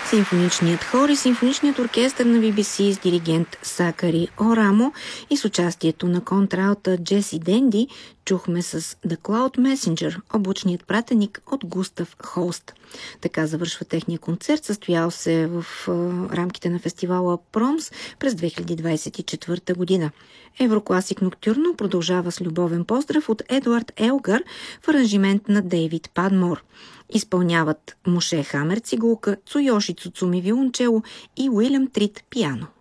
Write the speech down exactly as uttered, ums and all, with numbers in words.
Симфоничният хор и симфоничният оркестър на Би Би Си с диригент Сакари Орамо и с участието на контралта Джеси Денди чухме с The Cloud Messenger, облачният пратеник от Густав Холст. Така завършва техния концерт, състоял се в а, рамките на фестивала Промс през две хиляди двадесет и четвърта година. Еврокласик Ноктюрно продължава с любовен поздрав от Едуард Елгар в аранжимент на Дейвид Падмор. Изпълняват Моше Хамер цигулка, Цуйоши Цуцуми виолончело и Уилям Трит пиано.